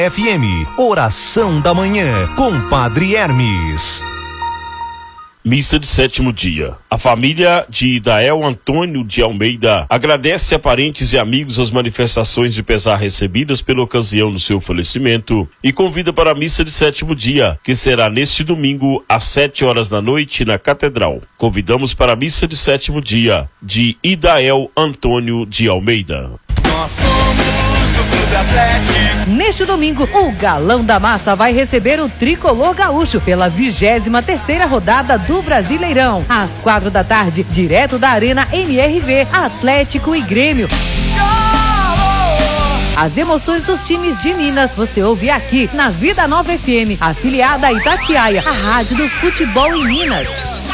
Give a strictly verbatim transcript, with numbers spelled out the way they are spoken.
F M, oração da manhã, com Padre Hermes. Missa de sétimo dia. A família de Idael Antônio de Almeida agradece a parentes e amigos as manifestações de pesar recebidas pela ocasião do seu falecimento e convida para a missa de sétimo dia, que será neste domingo às sete horas da noite na Catedral. Convidamos para a missa de sétimo dia de Idael Antônio de Almeida. Nós somos do Clube Atlético. Neste domingo, o Galão da Massa vai receber o Tricolor Gaúcho pela vigésima terceira rodada do Brasileirão. Às quatro da tarde, direto da Arena M R V, Atlético e Grêmio. As emoções dos times de Minas você ouve aqui na Vida Nova F M, afiliada a Itatiaia, a rádio do futebol em Minas.